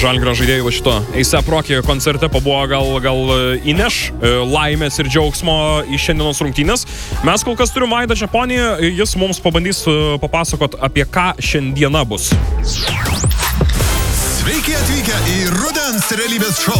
Žalgirio žaidėjai va šito A$AP Rocky koncerte pabuvo gal įneš laimės ir džiaugsmo į šiandienos rungtynės. Mes kol kas turim Vaidą Čeponį, jis mums pabandys papasakot apie ką šiandiena bus. Sveiki atvykę į Rudens realybės šou.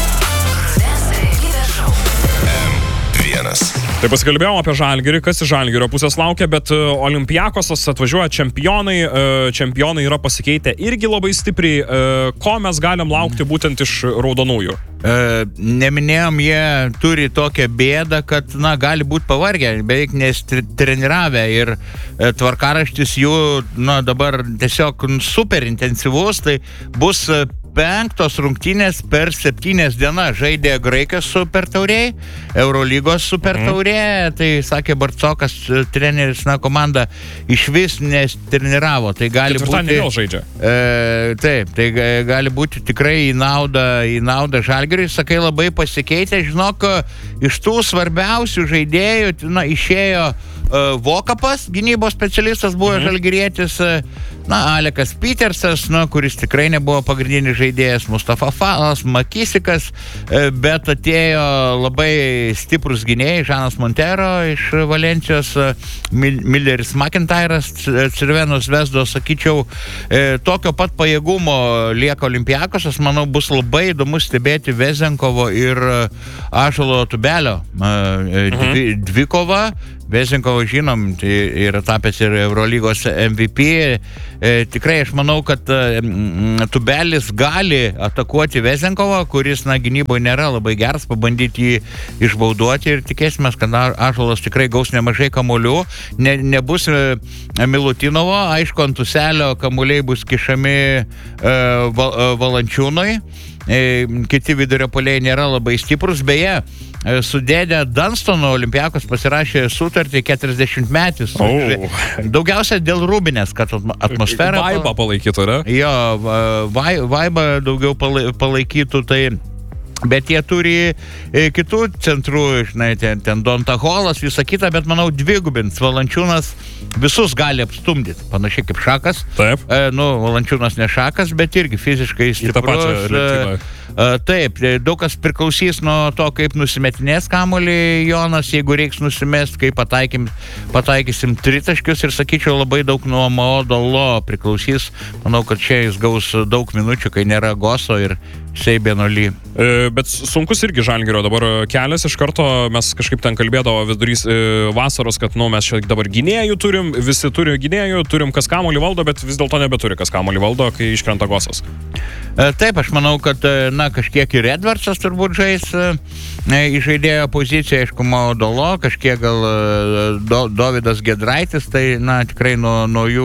M1. Tai pasikalbėjom apie Žalgirį, kas iš Žalgirio pusės laukia, bet Olympiakosas atvažiuoja čempionai yra pasikeitę irgi labai stipriai. Ko mes galim laukti būtent iš raudonųjų? Neminėjom, jie turi tokią bėdą, kad, gali būti pavargę, beveik nestreniravę ir tvarkaraštis jų, dabar tiesiog super intensyvus, tai bus 5 rungtynės per 7 dienas. Žaidė Graikijos super taurėj, Eurolygos super taurėj, tai sakė Barcokas, treneris, komanda išvis nestreniravo. Tai gali būti vėl žaidžia. Taip, tai gali būti tikrai į naudą Žalgiriui. Sakai, labai pasikeitė, žinok, iš tų svarbiausių žaidėjų išėjo Vokapas, gynybos specialistas buvo žalgirietis, Alekas Petersas, kuris tikrai nebuvo pagrindinis žaidėjas, Mustafa Falas, Makisikas, bet atėjo labai stiprus gynėjai, Žanas Montero iš Valencijos, Milleris McIntyras, Cervenos Vesdos, sakyčiau, tokio pat pajėgumo lieka Olympiakosas. Manau, bus labai įdomu stebėti Vezenkovo ir Ąžuolo Tubelio dvikova. Vezenkovo žinom, tai yra tapęs ir Eurolygos MVP. Tikrai aš manau, kad Tubelis gali atakuoti Vezenkovą, kuris gynyboje nėra labai geras, pabandyti jį išbauduoti ir tikėsime, kad Ąžuolas tikrai gaus nemažai kamuolių. Nebus Milutinovo, aišku, ant Tuselio kamuoliai bus kišami Valančiūnui. Kiti vidurio puolėjai nėra labai stiprus. Beje, su dėdė Dunstonu Olympiakos pasirašė sutartį 40 metis. Daugiausia dėl rūbinės, kad atmosfera... Vaibą palaikytų, ne? Jo, vaibą daugiau palaikytų, tai... Bet jie turi kitų centrų, ten Donta Holas, visą kitą, bet manau dvigubins. Valančiūnas visus gali apstumdyti, panašiai kaip Šakas. Taip. Valančiūnas ne Šakas, bet irgi fiziškai stiprus. Taip, daug kas priklausys nuo to, kaip nusimetinės kamuolį Jonas, jeigu reiks nusimest, kaip pataikysim tritaškius ir sakyčiau labai daug nuo Maodolo priklausys. Manau, kad čia jis gaus daug minučių, kai nėra Goso ir Seibenoly. Bet sunkus irgi Žalgirio dabar kelias, iš karto mes kažkaip ten kalbėdavo vidurys vasaros, kad mes čia dabar gynėjų turim, visi turi gynėjų, turim kas kamuolį valdo, bet vis dėlto nebeturi kas kamuolį valdo, kai iškrenta Gosas. Taip, aš manau, kad kažkiek ir Edvardsas turbūt žais į žaidėjo poziciją, aišku, Maudolo, kažkiek gal Dovydas Gedraitis, tai tikrai nuo jų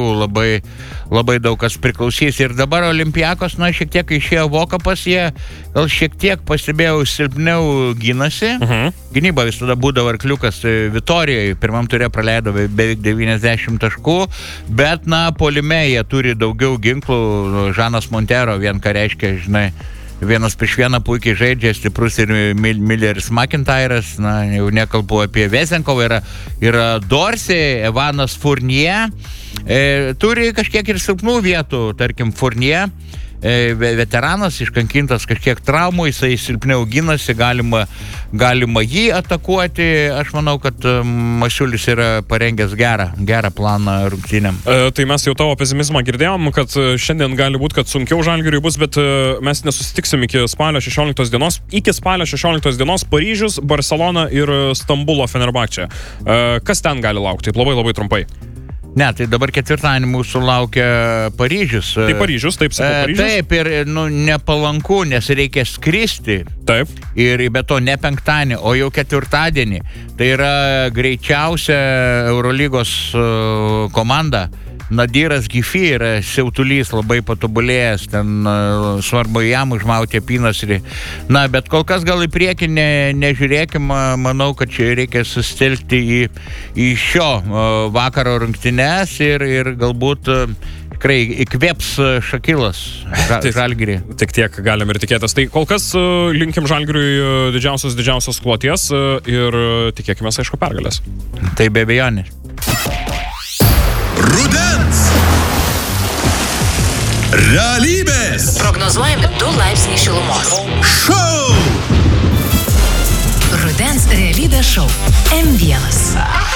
labai daug kas priklausys. Ir dabar Olympiakos, šiek tiek išėjo Vokapas, jie gal šiek tiek pastebėjau silpniau gynasi. Gynyba visada būdavo arkliukas Vitorijoje, pirmam turė praleido beveik 90 taškų, bet puolime jie turi daugiau ginklų. Žanas Montero, vien ką reiškia, vienas prieš vieną puikiai žaidžia, stiprus ir Milleris McIntyras, jau nekalbu apie Vezenkovą, yra Dorsey, Evanas Fournier, turi kažkiek ir silpnų vietų, tarkim Fournier, veteranas, iškankintas kažkiek traumų, jisai silpniau gynasi, galima jį atakuoti. Aš manau, kad Masiulis yra parengęs gerą planą rungtynėm. Tai mes jau tavo pesimizmą girdėjom, kad šiandien gali būti, kad sunkiau Žalgiriui bus, bet mes nesusitiksim iki spalio 16 dienos. Iki spalio 16 dienos Paryžius, Barcelona ir Stambulo Fenerbahčė. Kas ten gali laukti? Labai labai trumpai. Ne, tai dabar ketvirtadienį mūsų laukia Paryžius. Tai Paryžius, taip sakau, Paryžius? Taip, ir nepalanku, nes reikia skristi. Taip. Ir be to ne penktadienį, o jau ketvirtadienį. Tai yra greičiausia Eurolygos komanda. Nadiras Gifi yra siautulys, labai patobulėjęs, ten svarbu jam užmauti apynasrį. Bet kol kas gal į priekį nežiūrėkim, manau, kad čia reikia sustelkti į šio vakaro rungtynes ir galbūt tikrai įkvėps Šakilas Žalgirį. Tik tiek galim ir tikėtis. Tai kol kas linkim Žalgiriui didžiausios kloties ir tikėkime, aišku, pergalės. Tai be abejonės. Rudens Realybės Prognozuojami 2 laipsniai šilumos. šou. Rudens realybės šou M1.